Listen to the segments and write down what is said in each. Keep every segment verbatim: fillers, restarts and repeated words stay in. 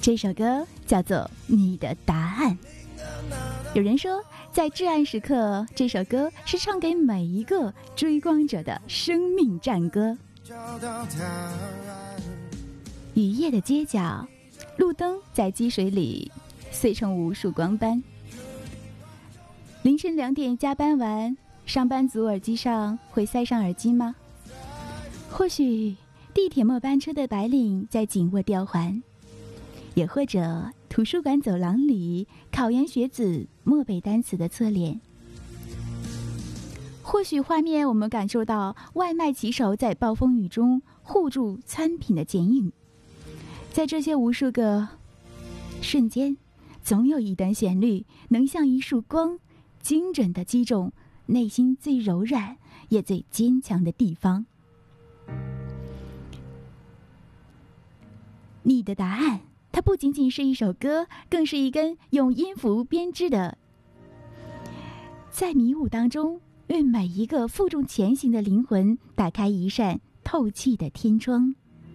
这首歌叫做《你的答案》。有人说，在至暗时刻，这首歌是唱给每一个追光者的生命战歌。雨夜的街角，路灯在积水里碎成无数光斑。凌晨两点加班完，上班族耳机上会塞上耳机吗？或许地铁末班车的白领在紧握吊环，也或者图书馆走廊里考研学子默背单词的侧脸。或许画面我们感受到外卖骑手在暴风雨中护住餐品的剪影。在这些无数个瞬间，总有一段旋律能像一束光，精准地击中内心最柔软也最坚强的地方。你的答案，它不仅仅是一首歌，更是一根用音符编织的，在迷雾当中为每一个负重前行的灵魂打开一扇透气的天窗。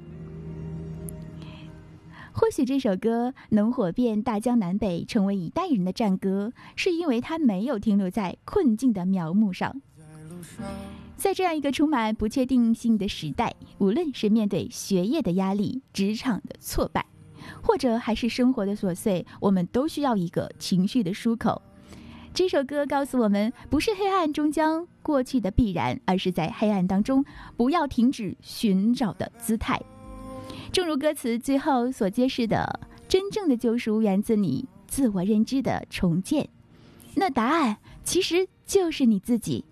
或许这首歌能火遍大江南北，成为一代人的战歌，是因为它没有停留在困境的苗木上。在这样一个充满不确定性的时代，无论是面对学业的压力、职场的挫败，或者还是生活的琐碎，我们都需要一个情绪的出口。这首歌告诉我们，不是黑暗终将过去的必然，而是在黑暗当中不要停止寻找的姿态。正如歌词最后所揭示的，真正的救赎源自你自我认知的重建，那答案其实就是你自己。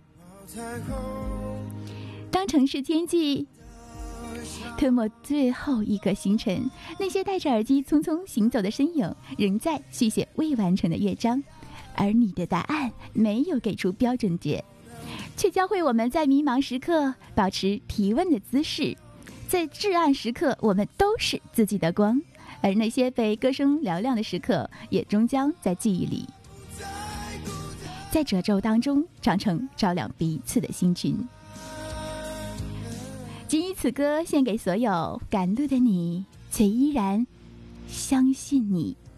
当城市天际吞没最后一个星辰，那些戴着耳机匆匆行走的身影仍在续写未完成的乐章，而你的答案没有给出标准解，却教会我们在迷茫时刻保持提问的姿势。在至暗时刻，我们都是自己的光，而那些被歌声嘹亮的时刻，也终将在记忆里，在褶皱当中长成照亮彼此的星群。仅以此歌献给所有赶路的你，却依然相信你。